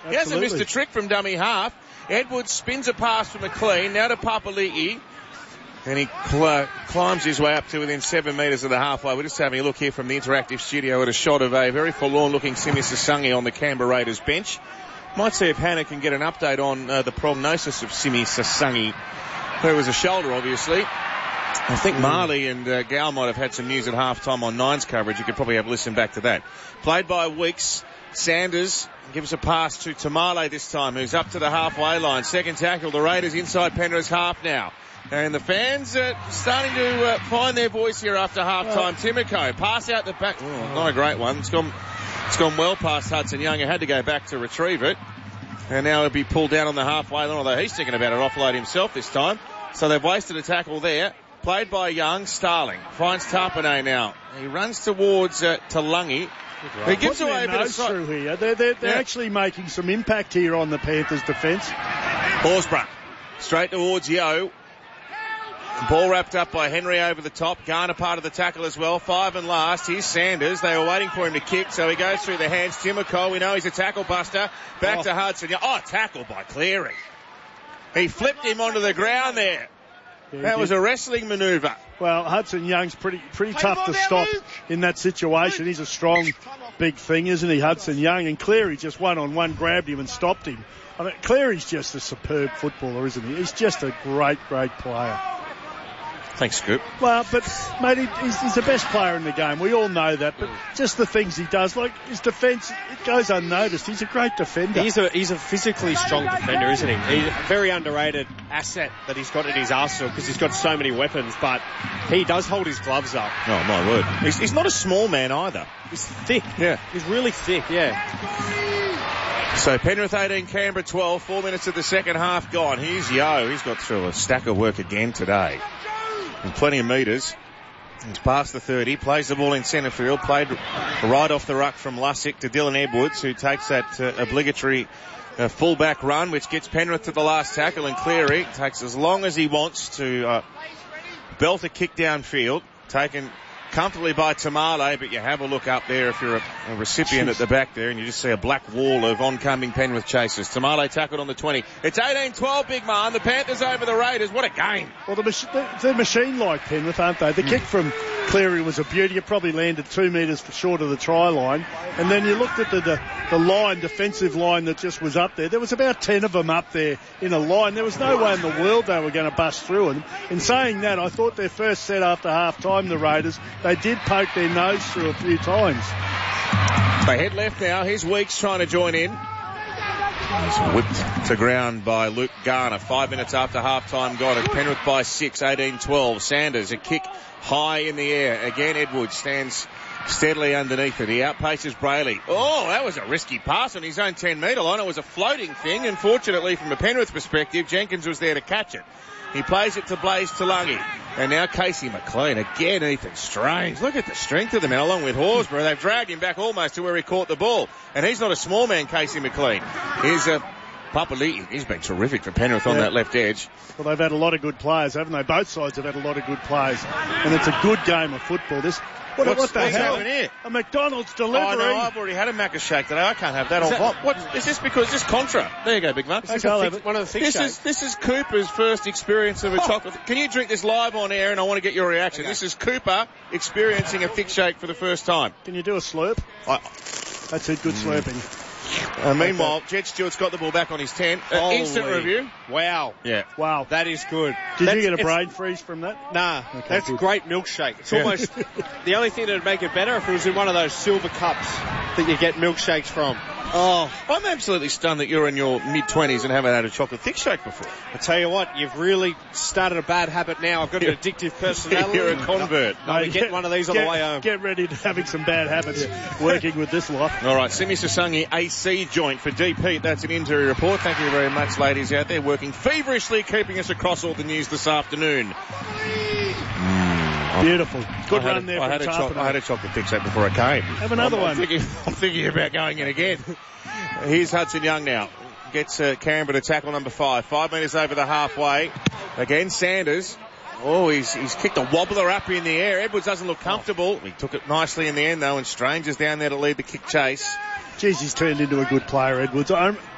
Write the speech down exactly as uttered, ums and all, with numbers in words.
He hasn't missed a trick from dummy half. Edwards spins a pass for McLean, now to Papali'i. And he cl- climbs his way up to within seven metres of the halfway. We're just having a look here from the interactive studio at a shot of a very forlorn-looking Simi Sasangi on the Canberra Raiders bench. Might see if Hannah can get an update on uh, the prognosis of Simi Sasangi. There was a shoulder, obviously. I think Marley and uh, Gal might have had some news at half-time on Nine's coverage. You could probably have a listen back to that. Played by Weeks. Sanders gives a pass to Tamale this time, who's up to the halfway line. Second tackle, the Raiders inside Penrith's half now. And the fans are starting to uh, find their voice here after half-time. Timoko, pass out the back. Oh, not a great one. It's gone, it's gone well past Hudson Young, who had to go back to retrieve it. And now it'll be pulled down on the halfway line, although he's thinking about it offload himself this time. So they've wasted a tackle there. Played by Young. Starling finds Tapane now. He runs towards uh, Talangi. He gives away a bit of through here. They're, they're, they're yeah. actually making some impact here on the Panthers' defence. Horsburgh straight towards Yo. Ball wrapped up by Henry over the top. Garner part of the tackle as well. Five and last. Here's Sanders. They were waiting for him to kick, so he goes through the hands. Timoko, we know he's a tackle buster. Back oh. to Hudson. Oh, tackle by Cleary. He flipped him onto the ground there. Yeah, that was a wrestling manoeuvre. Well, Hudson Young's pretty pretty tough to stop in that situation. He's a strong, big thing, isn't he, Hudson Young? And Cleary just one-on-one grabbed him and stopped him. I mean, Cleary's just a superb footballer, isn't he? He's just a great, great player. Thanks, Scoop. Well, but, mate, he's, he's the best player in the game. We all know that. But just the things he does, like his defence, it goes unnoticed. He's a great defender. He's a, he's a physically strong defender, isn't he? He's a very underrated asset that he's got in his arsenal because he's got so many weapons, but he does hold his gloves up. Oh, my word. He's, he's not a small man either. He's thick. Yeah. He's really thick, yeah. So Penrith eighteen, Canberra twelve, four minutes of the second half gone. Here's Yo. He's got through a stack of work again today. And plenty of metres. He's past the thirty, plays the ball in centre field, played right off the ruck from Lussick to Dylan Edwards, who takes that uh, obligatory uh, full-back run, which gets Penrith to the last tackle, and Cleary takes as long as he wants to uh, belt a kick downfield, taken comfortably by Tamale, but you have a look up there if you're a, a recipient Jeez. At the back there, and you just see a black wall of oncoming Penrith chasers. Tamale tackled on the twenty. It's eighteen twelve, big man. The Panthers over the Raiders. What a game. Well, the mach- they're machine-like Penrith, aren't they? The mm. kick from Cleary was a beauty. It probably landed two metres short of the try line. And then you looked at the, the, the line, defensive line that just was up there. There was about ten of them up there in a line. There was no way in the world they were going to bust through. And in saying that, I thought their first set after half-time, the Raiders, they did poke their nose through a few times. They head left now. Here's Weeks trying to join in. He's whipped to ground by Luke Garner. Five minutes after half-time gone. It's Penrith by six, eighteen twelve. Sanders, a kick high in the air. Again, Edwards stands steadily underneath it. He outpaces Brayley. Oh, that was a risky pass on his own ten-metre line. It was a floating thing. Unfortunately, from a Penrith perspective, Jenkins was there to catch it. He plays it to Blaze Talangi. And now Casey McLean. Again, Ethan Strange. Look at the strength of the man, along with Horsburgh. They've dragged him back almost to where he caught the ball. And he's not a small man, Casey McLean. Here's a Papali'i. He's been terrific for Penrith on yeah. that left edge. Well, they've had a lot of good players, haven't they? Both sides have had a lot of good players. And it's a good game of football. This What, what the hell? Here? A McDonald's delivery. Oh, no, I've already had a Macca shake today. I can't have that. Is, that, what, what, is this because this Contra? There you go, big man. This okay, is one of the thick this shakes. is This is Cooper's first experience of a oh. chocolate. Can you drink this live on air, and I want to get your reaction. Okay. This is Cooper experiencing a thick shake for the first time. Can you do a slurp? I, That's it, good mm. slurping. Uh, meanwhile, Jet Stewart's got the ball back on his ten. Uh, instant review. Wow. Yeah. Wow. That is good. Did that's, you get a brain freeze from that? Nah. Okay, that's good. Great milkshake. It's yeah. almost the only thing that would make it better if it was in one of those silver cups that you get milkshakes from. Oh, I'm absolutely stunned that you're in your mid-twenties and haven't had a chocolate thick shake before. I tell you what, you've really started a bad habit now. I've got an addictive personality. You're a convert. I'll be getting one of these on get, the way home. Get ready to having some bad habits working with this lot. All right, Simi Sasangi, A C joint for D P. That's an injury report. Thank you very much, ladies out there, working feverishly, keeping us across all the news this afternoon. Mm. Beautiful. Good I run a, there I from had, cho- I had a chocolate thick shake before I came. Have another I'm, one. I'm thinking, I'm thinking about going in again. Here's Hudson Young now. Gets uh, Canberra to tackle number five. Five metres over the halfway. Again, Sanders. Oh, he's he's kicked a wobbler up in the air. Edwards doesn't look comfortable. He took it nicely in the end, though, and Strange is down there to lead the kick chase. Jeez, he's turned into a good player, Edwards. I'm,